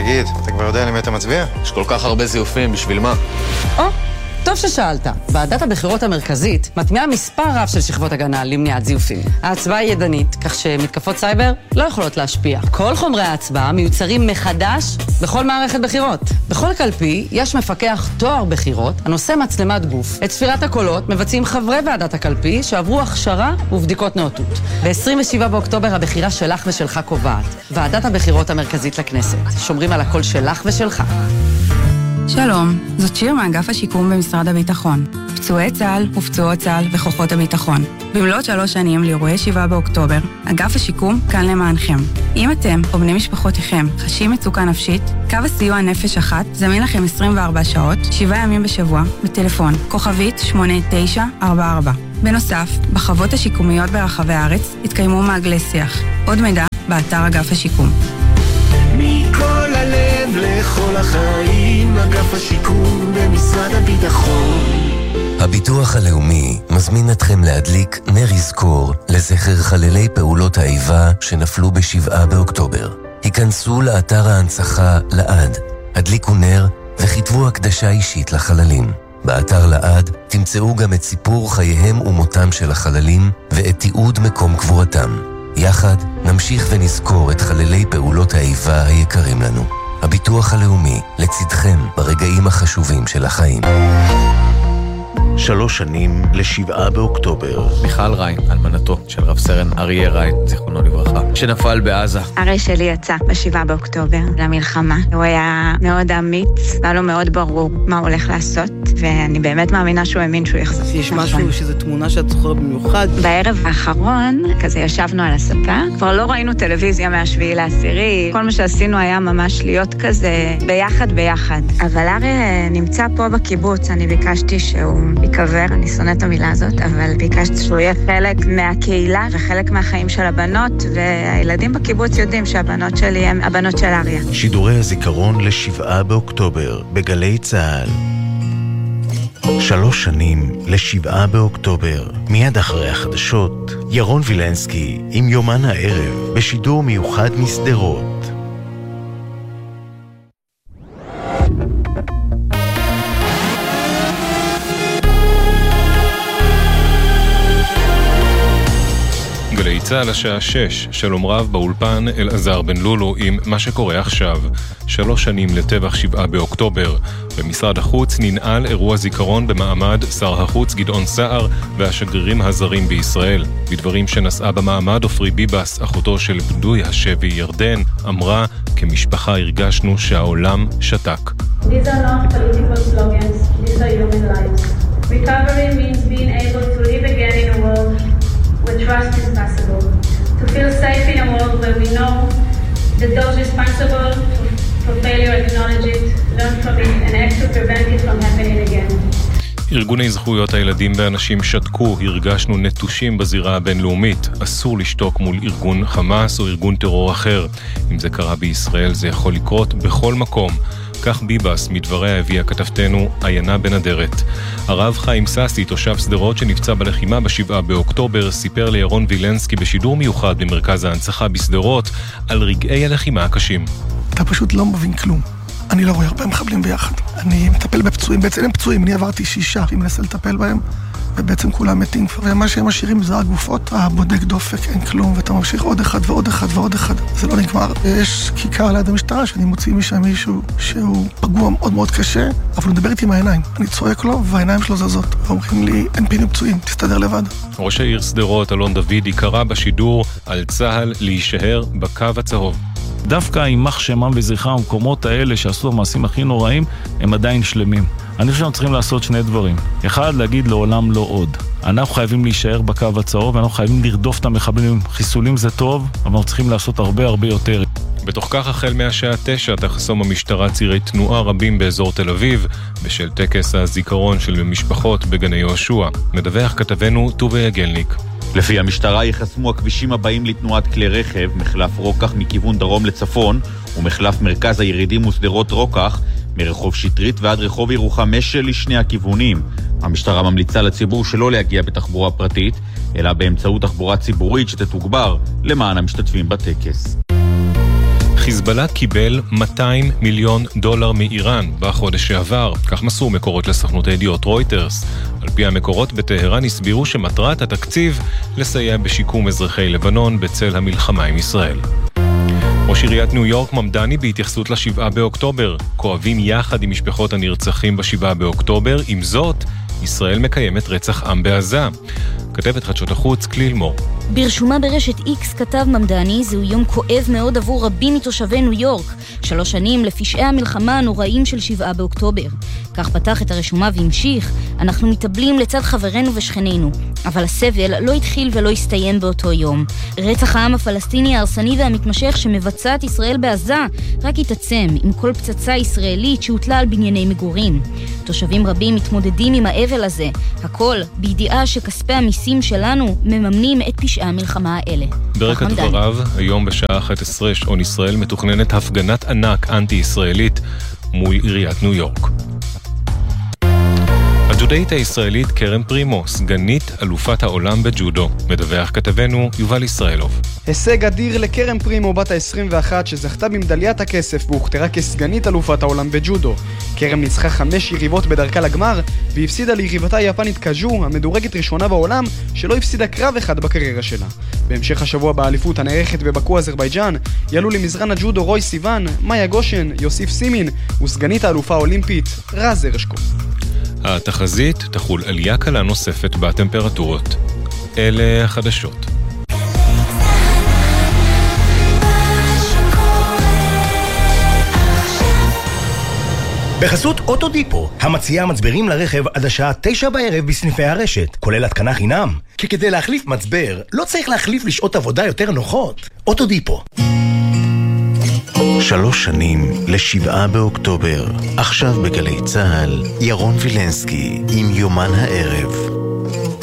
תגיד, אתה כבר יודע למי אתה מצביע? יש כל כך הרבה זיופים, בשביל מה? טוב ששאלת. ועדת הבחירות המרכזית מטמיעה מספר רב של שכבות הגנה למניעת זיופים. ההצבעה היא ידנית, כך שמתקפות סייבר לא יכולות להשפיע. כל חומרי ההצבעה מיוצרים מחדש בכל מערכת בחירות. בכל קלפי יש מפקח תואר בחירות הנושא מצלמת גוף. את ספירת הקולות מבצעים חברי ועדת הקלפי שעברו הכשרה ובדיקות נאותות. ב-27 באוקטובר הבחירה שלך ושלך קובעת. ועדת הבחירות המרכזית לכנסת. שומרים על הקול שלך ושלך. שלום, זאת שיר מאגף השיקום במשרד הביטחון. פצועי צה"ל ופצועות צה"ל וכוחות הביטחון. במלאת 3 שנים לאירועי 7 באוקטובר, אגף השיקום כאן למענכם. אם אתם או בני משפחותיכם חשים מצוקה נפשית, קו הסיוע נפש אחת זמין לכם 24 שעות, 7 ימים בשבוע, בטלפון, כוכבית 8944. בנוסף, בחוות השיקומיות ברחבי הארץ התקיימו מעגלי שיח. עוד מידע באתר אגף השיקום. מכל הלב לכל החיים, אגף השיקום במשרד הביטחון. הביטוח הלאומי מזמין אתכם להדליק נר יזכור לזכר חללי פעולות האיבה שנפלו ב7 באוקטובר. היכנסו לאתר ההנצחה לעד, הדליקו נר וכתבו הקדשה אישית לחללים. באתר לעד תמצאו גם את סיפור חייהם ומותם של החללים ואת תיעוד מקום קבורתם. יחד נמשיך ונזכור את חללי פעולות האיבה היקרים לנו. הביטוח הלאומי לצדכם ברגעים החשובים של החיים. 3 שנים ל7 באוקטובר. מיכל ריין, אלמנתו של רב סרן אריה ריין, זיכרונו לברכה, שנפל בעזה. הרי שלי יצא ב7 באוקטובר למלחמה. הוא היה מאוד אמיץ, והיה לו מאוד ברור מה הוא הולך לעשות, ואני באמת מאמינה שהוא האמין שהוא יחזור. יש משהו שזו תמונה שאת זוכרת במיוחד. בערב האחרון, כזה ישבנו על הספה, כבר לא ראינו טלוויזיה מ7/10, כל מה שעשינו היה ממש להיות כזה ביחד. אבל אריה נמצא פה בקיבוץ, אני ביקשתי שהוא יקבר, אני שונאת את המילה הזאת, אבל ביקשתי שהוא יהיה חלק מהקהילה וחלק מהחיים של הבנות, והילדים בקיבוץ יודעים שהבנות שלי הם הבנות של אריה. שידורי הזיכרון ל7 באוקטובר בגלי צה"ל. 3 שנים ל7 באוקטובר. מיד אחרי החדשות, ירון וילנסקי עם יומן הערב בשידור מיוחד מסדרות. גלי צה"ל השעה 6, שלום רב באולפן אלעזר בן לולו עם מה שקורה עכשיו. 3 שנים לטבח 7 באוקטובר. במשרד החוץ ננעל אירוע זיכרון במעמד שר החוץ גדעון סער והשגרירים הזרים בישראל. בדברים שנשאה במעמד עופרי ביבס, אחותו של פדוי השבי ירדן, אמרה, כמשפחה הרגשנו שהעולם שתק. These are not political slogans, these are human lives. Recovery means being able to live again in a world where trust is possible. To feel safe in a world where we know that those responsible for failure acknowledge it, learn from it, and act to prevent it from happening again. ארגוני זכויות הילדים ואנשים שתקו, הרגשנו נטושים בזירה הבינלאומית. אסור לשתוק מול ארגון חמאס או ארגון טרור אחר. אם זה קרה בישראל, זה יכול לקרות בכל מקום. כך ביבס מדבריה הביאה כתבתנו עיינה בן אדרת. הרב חיים ססי, תושב סדרות שנפצע בלחימה ב7 באוקטובר, סיפר לירון וילנסקי בשידור מיוחד במרכז ההנצחה בסדרות על רגעי הלחימה הקשים. אתה פשוט לא מבין כלום. אני לא רואה הרבה מחבלים ביחד. אני מטפל בפצועים, בעצם הם פצועים, אני עברתי 6, אני מנסה לטפל בהם, ובעצם כולם מתים. ומה שהם משאירים זה הגופות, הבודק דופק, אין כלום, ואתה ממשיך עוד אחד ועוד אחד ועוד אחד. זה לא נגמר. יש כיכר ליד המשטרה שאני מוציא משם מישהו שהוא פגוע מאוד מאוד קשה, אבל הוא מדבר איתי עם העיניים. אני צועק לו, והעיניים שלו זזות. ואומרים לי, אין פינים פצועים, תסתדר לבד. ראש העיר סדרות, אלון דוידי, קרא בשידור על צה"ל להישאר בקו הצהוב. דווקא יימח שמם וזכרם, המקומות האלה שעשו המעשים הכי נוראים, הם עדיין שלמים. אני חושב שאנחנו צריכים לעשות 2 דברים. 1, להגיד לעולם לא עוד. אנחנו חייבים להישאר בקו הצהוב, ואנחנו חייבים לרדוף את המחבלים. חיסולים זה טוב, אבל אנחנו צריכים לעשות הרבה יותר. בתוך כך החל מהשעה 9 תחסום המשטרה צירי תנועה רבים באזור תל אביב, בשל טקס הזיכרון של משפחות בגני יהושע. מדווח כתבנו טובי יגלניק. לפי המשטרה יחסמו הכבישים הבאים לתנועת כלי רכב, מחלף רוקח מכיוון דרום לצפון, ומחלף מרכז הירידים וסדרות רוקח, מרחוב שטרית ועד רחוב ירוחם משל לשני הכיוונים. המשטרה ממליצה לציבור שלא להגיע בתחבורה פרטית, אלא באמצעות תחבורה ציבורית שתתוגבר למען המשתתפים בטקס. חיזבאללה קיבל $200 מיליון מאיראן בחודש שעבר, כך מסרו מקורות לסוכנות הידיעות רויטרס. על פי המקורות בטהרן הסבירו שמטרת התקציב לסייע בשיקום אזרחי לבנון בצל המלחמה עם ישראל. ראש עיריית ניו יורק ממדני בהתייחסות ל7 באוקטובר. כואבים יחד עם משפחות הנרצחים ב7 באוקטובר, עם זאת, ישראל מקיימת רצח עם בעזה. כתבת חדשות החוץ כליל מור. ברשומה ברשת X כתב ממדני, זהו יום כואב מאוד עבור רבים מתושבי ניו יורק, 3 שנים לפשעי המלחמה הנוראים של 7 באוקטובר. כך פתח את הרשומה והמשיך, אנחנו מתאבלים לצד חברינו ושכנינו, אבל הסבל לא התחיל ולא הסתיים באותו יום. רצח העם הפלסטיני ההרסני והמתמשך שמבצעת ישראל בעזה רק התעצם עם כל פצצה ישראלית שהוטלה על בנייני מגורים. תושבים רבים מתמודדים עם האבל הזה, הכל בידיעה שכספי המיסים שלנו מממנים את פשעי המלחמה האלה. ברקע דבריו, היום בשעה 11 שעון ישראל מתוכננת הפגנת ענק אנטי-ישראלית מול עיריית ניו יורק. הג'ודאית הישראלית קרן פרימו, סגנית אלופת העולם בג'ודו. מדווח כתבנו יובל ישראלוב. הישג אדיר לקרן פרימו בת ה-21 שזכתה במדליית הכסף והוכתרה כסגנית אלופת העולם בג'ודו. קרן ניצחה 5 יריבות בדרכה לגמר והפסידה ליריבתה היפנית קאז'ו, המדורגת ראשונה בעולם שלא הפסידה קרב אחד בקריירה שלה. בהמשך השבוע באליפות הנערכת בבקו אזרבייג'אן יעלו למזרן הג'ודו רוי סיוון, מאיה גושן, יוסיף סימין וסגנית האלופה האולימפית רז הרשקו. התחזית תחול עלייה קלה נוספת בטמפרטורות. אלה החדשות. בחסות אוטודיפו, המציעה מצברים לרכב עד השעה 9 בערב בסניפי הרשת, כולל התקנה חינם. כי כדי להחליף מצבר, לא צריך להחליף לשעות עבודה יותר נוחות. אוטודיפו. 3 שנים ל7 באוקטובר. עכשיו בגלי צהל, ירון וילנסקי עם יומן הערב.